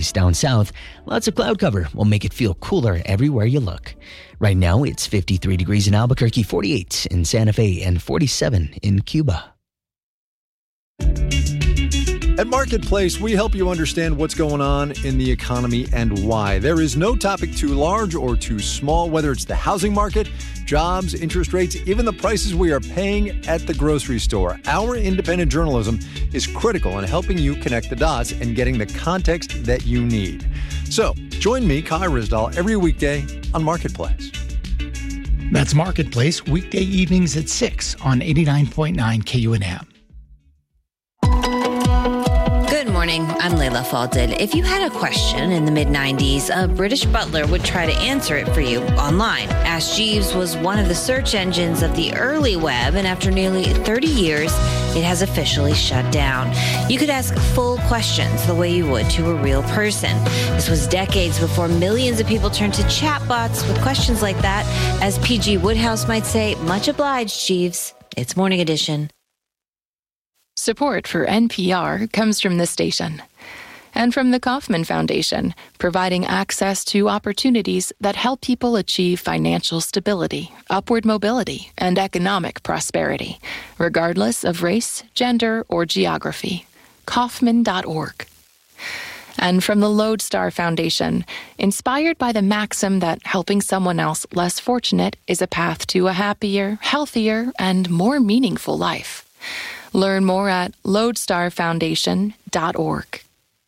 Down south, lots of cloud cover will make it feel cooler everywhere you look. Right now, it's 53 degrees in Albuquerque, 48 in Santa Fe, and 47 in Cuba. At Marketplace, we help you understand what's going on in the economy and why. There is no topic too large or too small, whether it's the housing market, jobs, interest rates, even the prices we are paying at the grocery store. Our independent journalism is critical in helping you connect the dots and getting the context that you need. So, join me, Kai Ryssdal, every weekday on Marketplace. That's Marketplace, weekday evenings at 6 on 89.9 KUNM. Good morning, I'm Layla Falded. If you had a question in the mid-90s, a British butler would try to answer it for you online. Ask Jeeves was one of the search engines of the early web, and after nearly 30 years, it has officially shut down. You could ask full questions the way you would to a real person. This was decades before millions of people turned to chatbots with questions like that. As P.G. Woodhouse might say, much obliged, Jeeves. It's Morning Edition. Support for NPR comes from this station and from the Kauffman Foundation, providing access to opportunities that help people achieve financial stability, upward mobility, and economic prosperity, regardless of race, gender, or geography. Kauffman.org. And from the Lodestar Foundation, inspired by the maxim that helping someone else less fortunate is a path to a happier, healthier, and more meaningful life. Learn more at lodestarfoundation.org.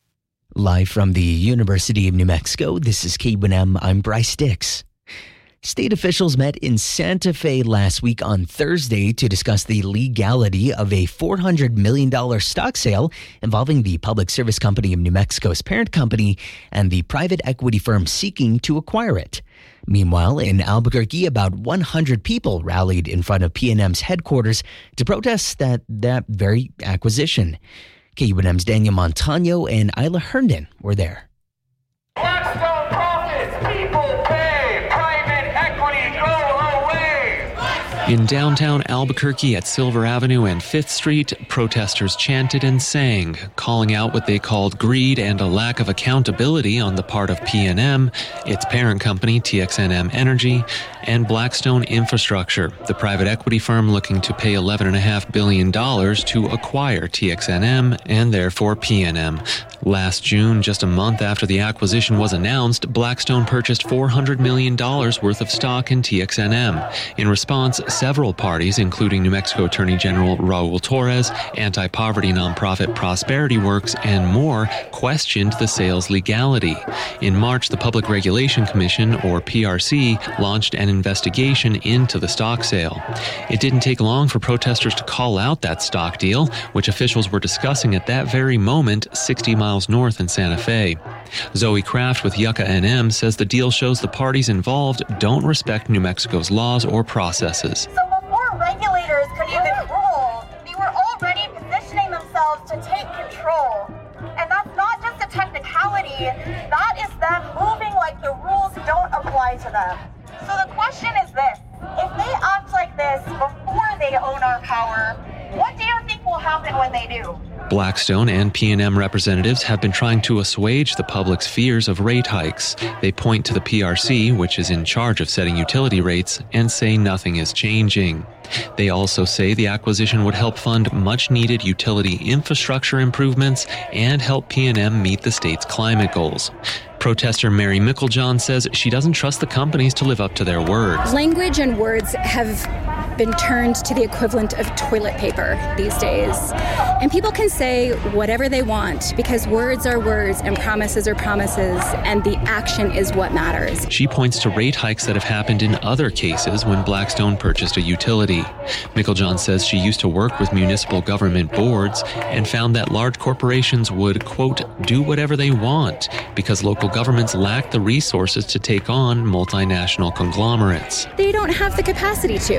Live from the University of New Mexico, this is KUNM. I'm Bryce Dix. State officials met in Santa Fe last week on Thursday to discuss the legality of a $400 million stock sale involving the Public Service Company of New Mexico's parent company and the private equity firm seeking to acquire it. Meanwhile, in Albuquerque, about 100 people rallied in front of PNM's headquarters to protest that very acquisition. KUNM's Daniel Montano and Isla Herndon were there. Blackstone profits, people pay, private equity go away. In downtown Albuquerque at Silver Avenue and 5th Street, protesters chanted and sang, calling out what they called greed and a lack of accountability on the part of PNM, its parent company TXNM Energy, and Blackstone Infrastructure, the private equity firm looking to pay $11.5 billion to acquire TXNM and therefore PNM. Last June, just a month after the acquisition was announced, Blackstone purchased $400 million worth of stock in TXNM. In response, several parties, including New Mexico Attorney General Raul Torres, anti-poverty nonprofit Prosperity Works, and more, questioned the sale's legality. In March, the Public Regulation Commission, or PRC, launched an investigation into the stock sale. It didn't take long for protesters to call out that stock deal, which officials were discussing at that very moment 60 miles north in Santa Fe. Zoe Kraft with Yucca NM says the deal shows the parties involved don't respect New Mexico's laws or processes. So before regulators could even rule, they were already positioning themselves to take control. And that's not just a technicality, that is them moving like the rules don't apply to them. So the question is this: if they act like this before they own our power, what do you think will happen when they do? Blackstone and PNM representatives have been trying to assuage the public's fears of rate hikes. They point to the PRC, which is in charge of setting utility rates, and say nothing is changing. They also say the acquisition would help fund much-needed utility infrastructure improvements and help PNM meet the state's climate goals. Protester Mary Micklejohn says she doesn't trust the companies to live up to their words. Language and words have been turned to the equivalent of toilet paper these days. And people can say whatever they want because words are words and promises are promises, and the action is what matters. She points to rate hikes that have happened in other cases when Blackstone purchased a utility. Micklejohn says she used to work with municipal government boards and found that large corporations would, quote, do whatever they want because local governments lack the resources to take on multinational conglomerates. They don't have the capacity to.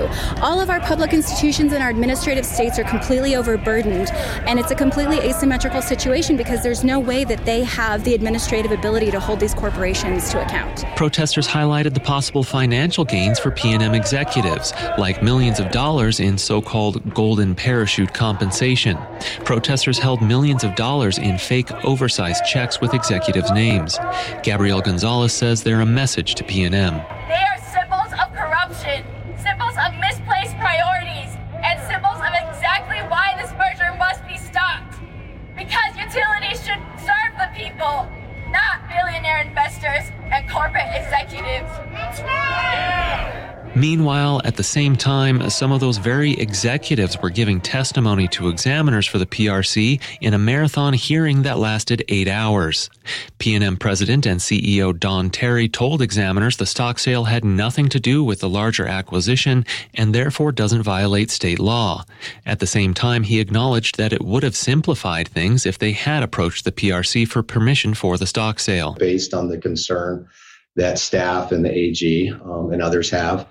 All of our public institutions and our administrative states are completely overburdened, and it's a completely asymmetrical situation because there's no way that they have the administrative ability to hold these corporations to account. Protesters highlighted the possible financial gains for PNM executives, like millions of dollars in so-called golden parachute compensation. Protesters held millions of dollars in fake oversized checks with executives' names. Gabrielle Gonzalez says they're a message to PNM. They are symbols of corruption, symbols of misplaced priorities, and symbols of exactly why this merger must be stopped. Because utilities should serve the people, not billionaire investors and corporate executives. That's right! Meanwhile, at the same time, some of those very executives were giving testimony to examiners for the PRC in a marathon hearing that lasted 8 hours. PNM President and CEO Don Terry told examiners the stock sale had nothing to do with the larger acquisition and therefore doesn't violate state law. At the same time, he acknowledged that it would have simplified things if they had approached the PRC for permission for the stock sale. Based on the concern that staff and the AG and others have,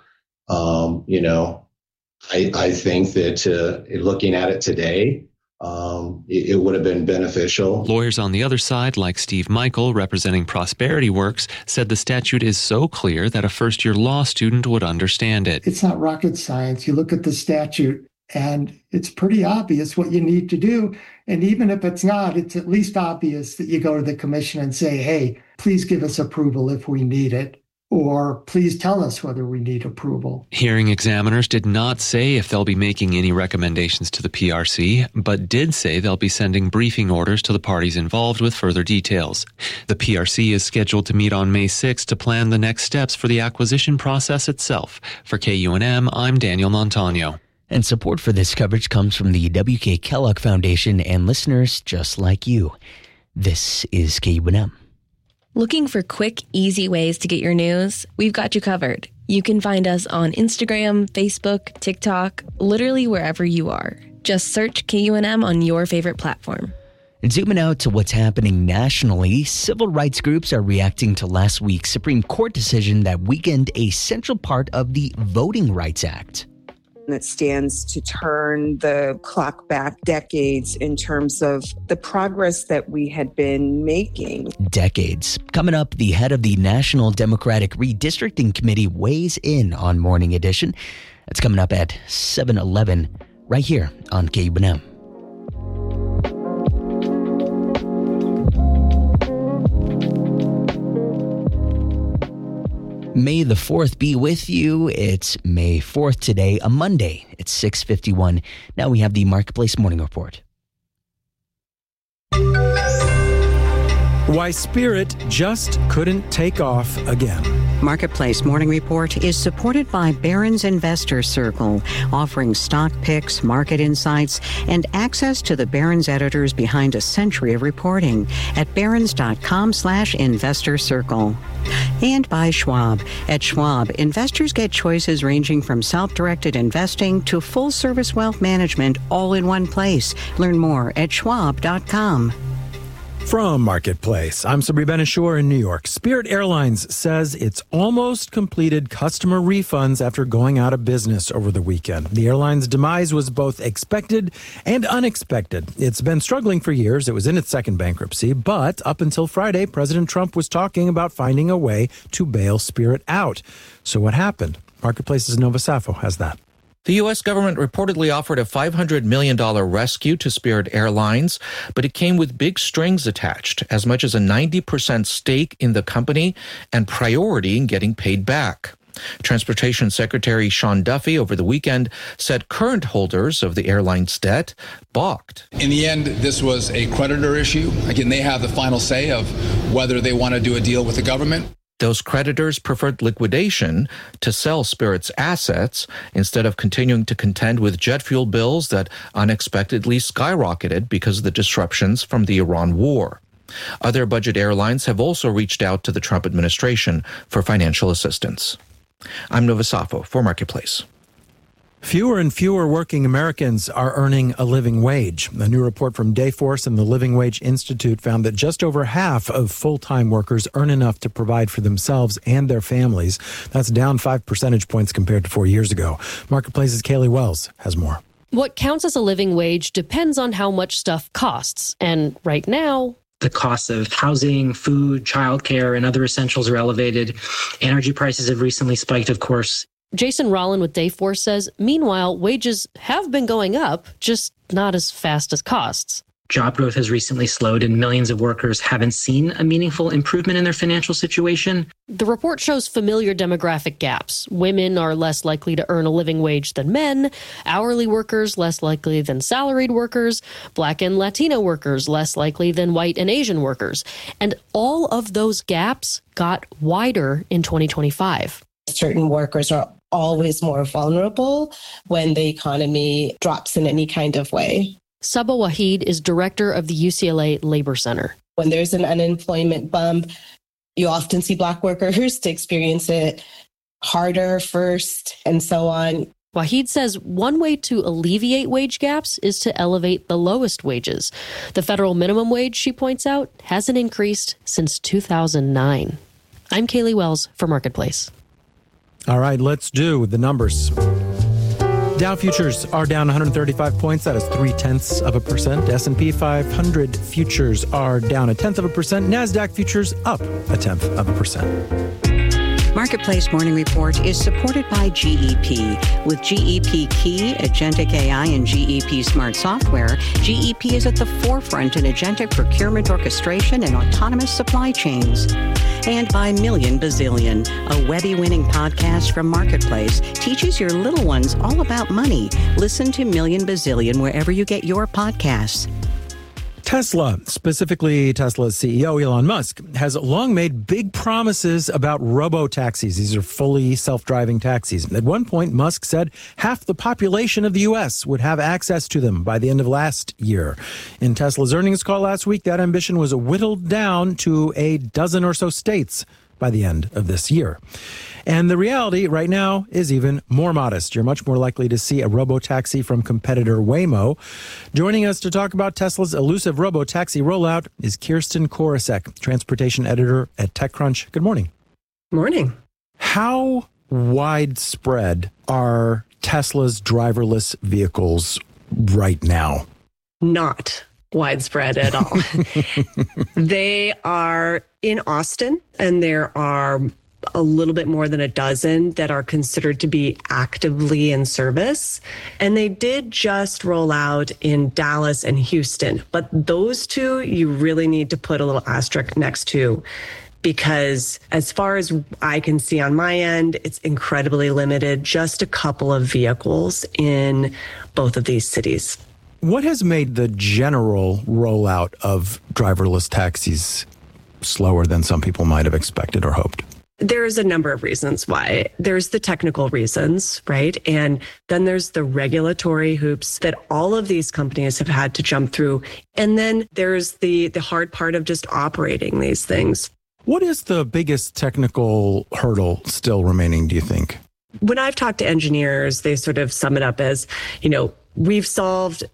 I think that looking at it today, it would have been beneficial. Lawyers on the other side, like Steve Michael, representing Prosperity Works, said the statute is so clear that a first-year law student would understand it. It's not rocket science. You look at the statute, and it's pretty obvious what you need to do. And even if it's not, it's at least obvious that you go to the commission and say, hey, please give us approval if we need it. Or please tell us whether we need approval. Hearing examiners did not say if they'll be making any recommendations to the PRC, but did say they'll be sending briefing orders to the parties involved with further details. The PRC is scheduled to meet on May 6 to plan the next steps for the acquisition process itself. For KUNM, I'm Daniel Montano. And support for this coverage comes from the W.K. Kellogg Foundation and listeners just like you. This is KUNM. Looking for quick, easy ways to get your news? We've got you covered. You can find us on Instagram, Facebook, TikTok, literally wherever you are. Just search KUNM on your favorite platform. And zooming out to what's happening nationally, civil rights groups are reacting to last week's Supreme Court decision that weakened a central part of the Voting Rights Act. It stands to turn the clock back decades in terms of the progress that we had been making. Decades. Coming up, the head of the National Democratic Redistricting Committee weighs in on Morning Edition. That's coming up at 7:11 right here on KUNM. May the 4th be with you. It's May 4th today, a Monday. It's 6:51. Now we have the Marketplace Morning Report. Why Spirit just couldn't take off again. Marketplace Morning Report is supported by Barron's Investor Circle, offering stock picks, market insights, and access to the Barron's editors behind a century of reporting at barrons.com/investor circle. And by Schwab. At Schwab, investors get choices ranging from self-directed investing to full-service wealth management all in one place. Learn more at schwab.com. From Marketplace, I'm Sabri Ben-Achour in New York. Spirit Airlines says it's almost completed customer refunds after going out of business over the weekend. The airline's demise was both expected and unexpected. It's been struggling for years. It was in its second bankruptcy, but up until Friday, President Trump was talking about finding a way to bail Spirit out. So what happened? Marketplace's Nova Safo has that. The U.S. government reportedly offered a $500 million rescue to Spirit Airlines, but it came with big strings attached, as much as a 90% stake in the company and priority in getting paid back. Transportation Secretary Sean Duffy over the weekend said current holders of the airline's debt balked. In the end, this was a creditor issue. Again, they have the final say of whether they want to do a deal with the government. Those creditors preferred liquidation to sell Spirit's assets instead of continuing to contend with jet fuel bills that unexpectedly skyrocketed because of the disruptions from the Iran war. Other budget airlines have also reached out to the Trump administration for financial assistance. I'm Nova Safo for Marketplace. Fewer and fewer working Americans are earning a living wage. A new report from Dayforce and the Living Wage Institute found that just over half of full-time workers earn enough to provide for themselves and their families. That's down 5 percentage points compared to 4 years ago. Marketplace's Kaylee Wells has more. What counts as a living wage depends on how much stuff costs. And right now, the costs of housing, food, childcare, and other essentials are elevated. Energy prices have recently spiked, of course. Jason Rollin with Dayforce says, meanwhile, wages have been going up, just not as fast as costs. Job growth has recently slowed and millions of workers haven't seen a meaningful improvement in their financial situation. The report shows familiar demographic gaps. Women are less likely to earn a living wage than men, hourly workers less likely than salaried workers, Black and Latino workers less likely than white and Asian workers. And all of those gaps got wider in 2025. Certain workers are always more vulnerable when the economy drops in any kind of way. Saba Waheed is director of the UCLA Labor Center. When there's an unemployment bump, you often see Black workers to experience it harder first and so on. Waheed says one way to alleviate wage gaps is to elevate the lowest wages. The federal minimum wage, she points out, hasn't increased since 2009. I'm Kaylee Wells for Marketplace. All right, let's do the numbers. Dow futures are down 135 points. That is 0.3%. S&P 500 futures are down 0.1%. NASDAQ futures up 0.1%. Marketplace Morning Report is supported by GEP. With GEP Key, Agentic AI, and GEP Smart Software, GEP is at the forefront in agentic procurement orchestration and autonomous supply chains. And by Million Bazillion, a Webby-winning podcast from Marketplace, teaches your little ones all about money. Listen to Million Bazillion wherever you get your podcasts. Tesla, specifically Tesla's CEO Elon Musk, has long made big promises about robo-taxis. These are fully self-driving taxis. At one point, Musk said half the population of the U.S. would have access to them by the end of last year. In Tesla's earnings call last week, that ambition was whittled down to a dozen or so states by the end of this year. And the reality right now is even more modest. You're much more likely to see a robo-taxi from competitor Waymo. Joining us to talk about Tesla's elusive robo-taxi rollout is Kirsten Korosek, transportation editor at TechCrunch. Good morning. Morning. How widespread are Tesla's driverless vehicles right now? Not widespread at all. They are in Austin, and there are a little bit more than a dozen that are considered to be actively in service. And they did just roll out in Dallas and Houston. But those two, you really need to put a little asterisk next to, because as far as I can see on my end, it's incredibly limited, just a couple of vehicles in both of these cities. What has made the general rollout of driverless taxis slower than some people might have expected or hoped? There's a number of reasons why. There's the technical reasons, right? And then there's the regulatory hoops that all of these companies have had to jump through. And then there's the hard part of just operating these things. What is the biggest technical hurdle still remaining, do you think? When I've talked to engineers, they sort of sum it up as, we've solved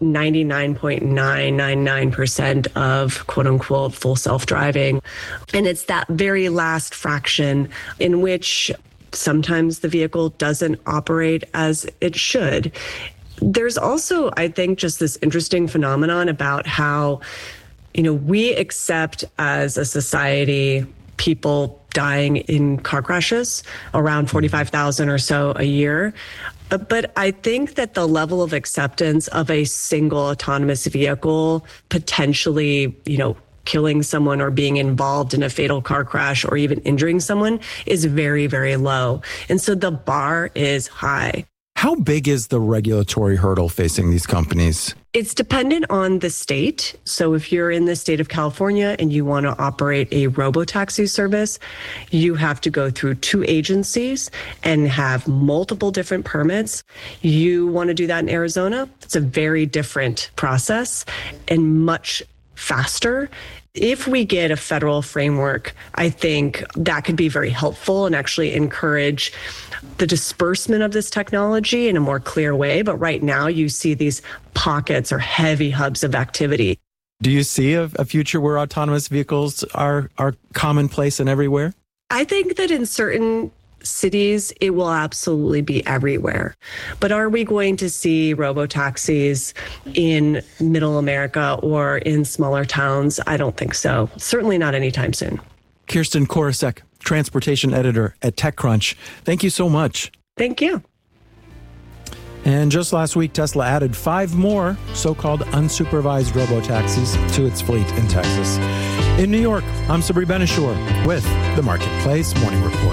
99.999% of quote unquote full self-driving. And it's that very last fraction in which sometimes the vehicle doesn't operate as it should. There's also, I think, just this interesting phenomenon about how, we accept as a society people dying in car crashes, around 45,000 or so a year. But I think that the level of acceptance of a single autonomous vehicle potentially, killing someone or being involved in a fatal car crash or even injuring someone is very, very low. And so the bar is high. How big is the regulatory hurdle facing these companies? It's dependent on the state. So if you're in the state of California and you want to operate a robo-taxi service, you have to go through 2 agencies and have multiple different permits. You want to do that in Arizona, it's a very different process and much faster. If we get a federal framework, I think that could be very helpful and actually encourage the disbursement of this technology in a more clear way. But right now you see these pockets or heavy hubs of activity. Do you see a future where autonomous vehicles are commonplace and everywhere? I think that in certain cities, it will absolutely be everywhere. But are we going to see robo-taxis in middle America or in smaller towns? I don't think so. Certainly not anytime soon. Kirsten Korosek, transportation editor at TechCrunch. Thank you so much. Thank you. And just last week, Tesla added 5 more so-called unsupervised robo-taxis to its fleet in Texas. In New York, I'm Sabri Benishore with the Marketplace Morning Report.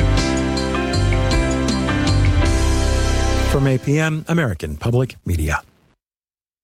From APM, American Public Media.